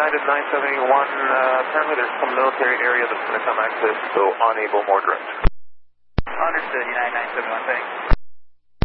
United 971, apparently there's some military area that's going to come access, so unable more drones. Understood, United 971, thanks.